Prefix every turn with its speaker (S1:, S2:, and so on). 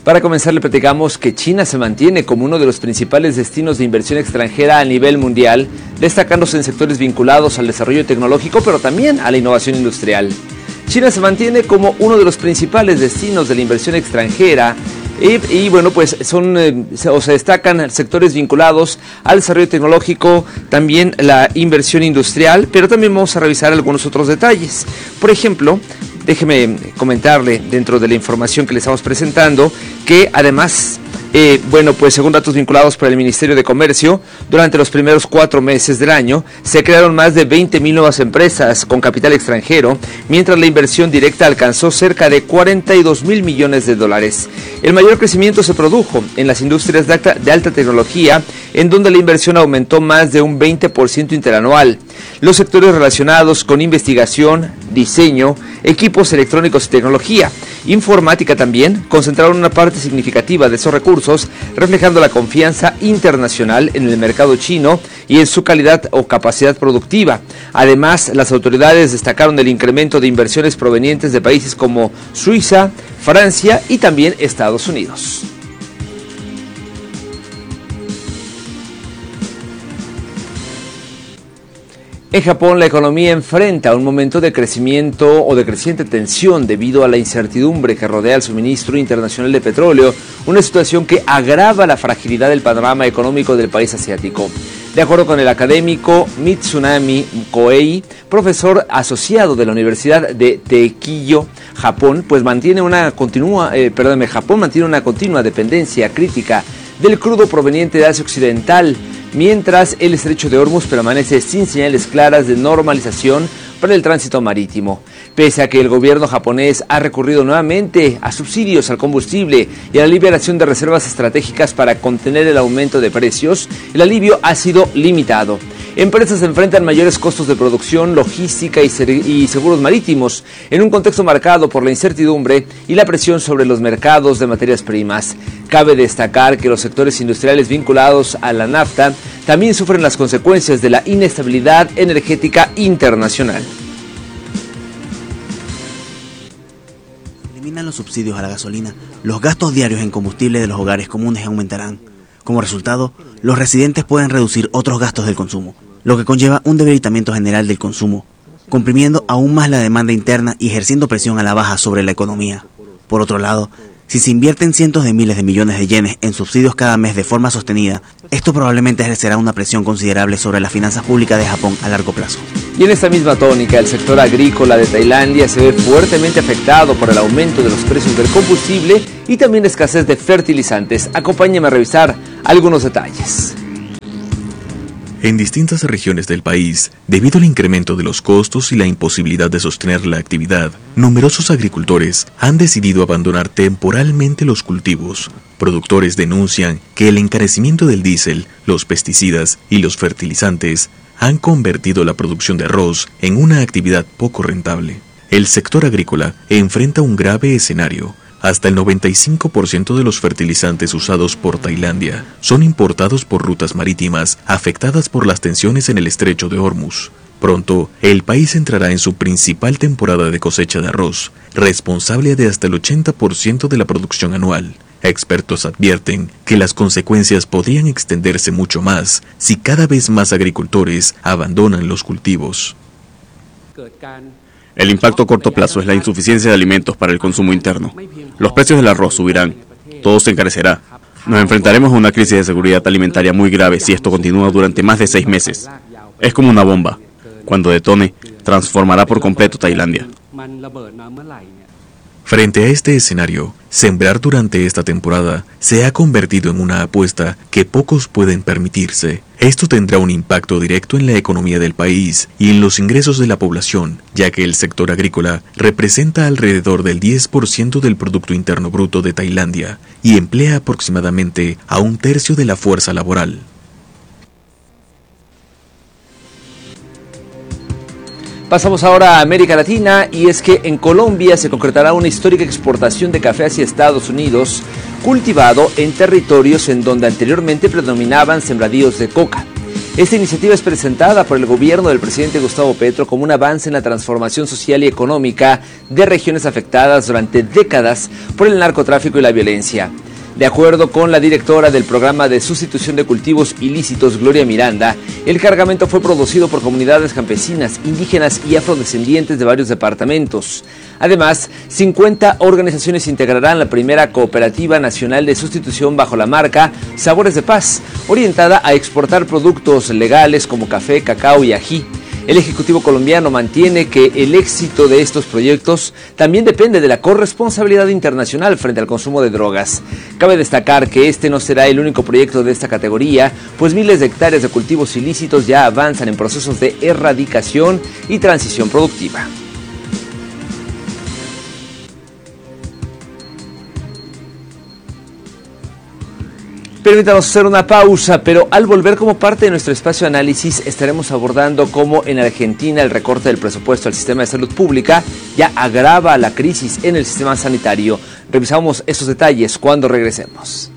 S1: Para comenzar, le platicamos que China se mantiene como uno de los principales destinos de inversión extranjera a nivel mundial, destacándose en sectores vinculados al desarrollo tecnológico, pero también a la innovación industrial. China se mantiene como uno de los principales destinos de la inversión extranjera y bueno, pues se destacan sectores vinculados al desarrollo tecnológico, también la inversión industrial, pero también vamos a revisar algunos otros detalles. Por ejemplo, déjeme comentarle dentro de la información que le estamos presentando que además, bueno, pues según datos vinculados por el Ministerio de Comercio, durante los primeros 4 meses del año se crearon más de 20,000 nuevas empresas con capital extranjero, mientras la inversión directa alcanzó cerca de 42,000 millones de dólares. El mayor crecimiento se produjo en las industrias de alta tecnología, en donde la inversión aumentó más de un 20% interanual. Los sectores relacionados con investigación, diseño, equipos electrónicos y tecnología, informática también, concentraron una parte significativa de esos recursos, reflejando la confianza internacional en el mercado chino y en su calidad o capacidad productiva. Además, las autoridades destacaron el incremento de inversiones provenientes de países como Suiza, Francia y también Estados Unidos. En Japón, la economía enfrenta un momento de crecimiento o de creciente tensión debido a la incertidumbre que rodea el suministro internacional de petróleo, una situación que agrava la fragilidad del panorama económico del país asiático. De acuerdo con el académico Mitsunami Koei, profesor asociado de la Universidad de Teikyo, Japón mantiene una continua dependencia crítica del crudo proveniente de Asia Occidental, mientras el estrecho de Hormuz permanece sin señales claras de normalización para el tránsito marítimo. Pese a que el gobierno japonés ha recurrido nuevamente a subsidios al combustible y a la liberación de reservas estratégicas para contener el aumento de precios, el alivio ha sido limitado. Empresas enfrentan mayores costos de producción, logística y seguros marítimos, en un contexto marcado por la incertidumbre y la presión sobre los mercados de materias primas. Cabe destacar que los sectores industriales vinculados a la nafta también sufren las consecuencias de la inestabilidad energética internacional.
S2: Eliminan los subsidios a la gasolina, los gastos diarios en combustible de los hogares comunes aumentarán. Como resultado, los residentes pueden reducir otros gastos del consumo, lo que conlleva un debilitamiento general del consumo, comprimiendo aún más la demanda interna y ejerciendo presión a la baja sobre la economía. Por otro lado, si se invierten cientos de miles de millones de yenes en subsidios cada mes de forma sostenida, esto probablemente ejercerá una presión considerable sobre las finanzas públicas de Japón a largo plazo.
S1: Y en esta misma tónica, el sector agrícola de Tailandia se ve fuertemente afectado por el aumento de los precios del combustible y también la escasez de fertilizantes. Acompáñenme a revisar algunos detalles.
S3: En distintas regiones del país, debido al incremento de los costos y la imposibilidad de sostener la actividad, numerosos agricultores han decidido abandonar temporalmente los cultivos. Productores denuncian que el encarecimiento del diésel, los pesticidas y los fertilizantes han convertido la producción de arroz en una actividad poco rentable. El sector agrícola enfrenta un grave escenario. Hasta el 95% de los fertilizantes usados por Tailandia son importados por rutas marítimas afectadas por las tensiones en el estrecho de Hormuz. Pronto, el país entrará en su principal temporada de cosecha de arroz, responsable de hasta el 80% de la producción anual. Expertos advierten que las consecuencias podrían extenderse mucho más si cada vez más agricultores abandonan los cultivos.
S4: El impacto a corto plazo es la insuficiencia de alimentos para el consumo interno. Los precios del arroz subirán. Todo se encarecerá. Nos enfrentaremos a una crisis de seguridad alimentaria muy grave si esto continúa durante más de 6 meses. Es como una bomba. Cuando detone, transformará por completo Tailandia.
S3: Frente a este escenario, sembrar durante esta temporada se ha convertido en una apuesta que pocos pueden permitirse. Esto tendrá un impacto directo en la economía del país y en los ingresos de la población, ya que el sector agrícola representa alrededor del 10% del Producto Interno Bruto de Tailandia y emplea aproximadamente a 1/3 de la fuerza laboral.
S1: Pasamos ahora a América Latina, y es que en Colombia se concretará una histórica exportación de café hacia Estados Unidos, cultivado en territorios en donde anteriormente predominaban sembradíos de coca. Esta iniciativa es presentada por el gobierno del presidente Gustavo Petro como un avance en la transformación social y económica de regiones afectadas durante décadas por el narcotráfico y la violencia. De acuerdo con la directora del programa de sustitución de cultivos ilícitos, Gloria Miranda, el cargamento fue producido por comunidades campesinas, indígenas y afrodescendientes de varios departamentos. Además, 50 organizaciones integrarán la primera cooperativa nacional de sustitución bajo la marca Sabores de Paz, orientada a exportar productos legales como café, cacao y ají. El Ejecutivo colombiano mantiene que el éxito de estos proyectos también depende de la corresponsabilidad internacional frente al consumo de drogas. Cabe destacar que este no será el único proyecto de esta categoría, pues miles de hectáreas de cultivos ilícitos ya avanzan en procesos de erradicación y transición productiva. Permítanos hacer una pausa, pero al volver como parte de nuestro espacio de análisis estaremos abordando cómo en Argentina el recorte del presupuesto al sistema de salud pública ya agrava la crisis en el sistema sanitario. Revisamos estos detalles cuando regresemos.